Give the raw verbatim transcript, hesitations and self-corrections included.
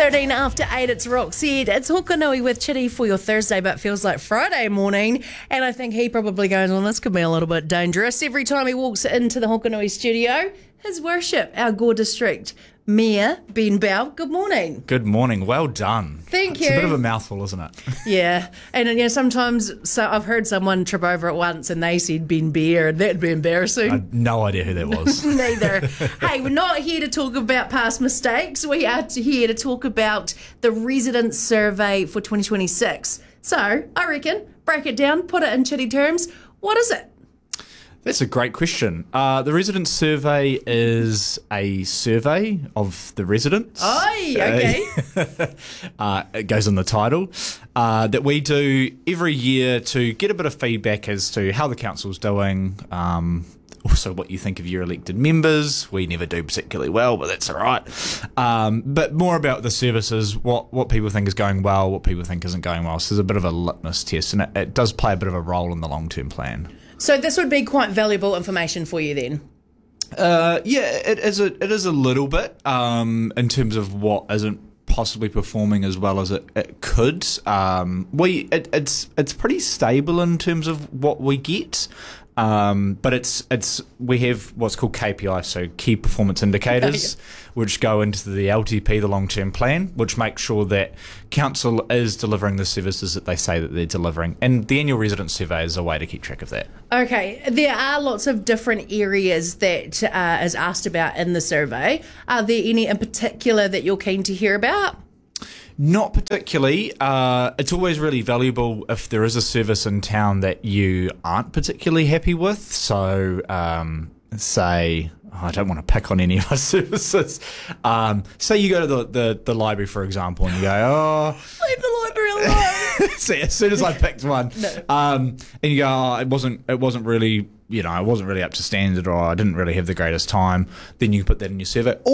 thirteen after eight, it's Roxette. It's Hokanui with Chitty for your Thursday, but feels like Friday morning. And I think he probably goes, well, this could be a little bit dangerous. Every time he walks into the Hokanui studio, his worship, our Gore District Mayor, Ben Bell. Good morning. Good morning. Well done. Thank it's you. It's a bit of a mouthful, isn't it? Yeah. And you know, sometimes so I've heard someone trip over it once and they said Ben Bear, and that'd be embarrassing. I had no idea who that was. Neither. Hey, we're not here to talk about past mistakes. We are here to talk about the resident survey for twenty twenty-six. So, I reckon, break it down, put it in chitty terms. What is it? That's a great question. Uh, the resident survey is a survey of the residents. Oh, okay. uh, it goes in the title. Uh, that we do every year to get a bit of feedback as to how the council's doing. Um, also, what you think of your elected members. We never do particularly well, but that's all right. Um, but more about the services, what what people think is going well, what people think isn't going well. So there's a bit of a litmus test, and it, it does play a bit of a role in the long-term plan. So this would be quite valuable information for you then? Uh, yeah, it is a it is a little bit um, in terms of what isn't possibly performing as well as it, it could. Um, we it, it's it's pretty stable in terms of what we get. Um, but it's it's we have what's called K P I, so key performance indicators, which go into the L T P, the long-term plan, which makes sure that council is delivering the services that they say that they're delivering. And the annual resident survey is a way to keep track of that. Okay, there are lots of different areas that uh, is asked about in the survey. Are there any in particular that you're keen to hear about? Not particularly. Uh, it's always really valuable if there is a service in town that you aren't particularly happy with. So, um, say, oh, I don't want to pick on any of our services. Um, say you go to the, the, the library, for example, and you go, oh... Leave the library alone. See, as soon as I picked one, no. um, and you go, oh, it wasn't, it wasn't really, you know, it wasn't really up to standard, or I didn't really have the greatest time, then you put that in your survey.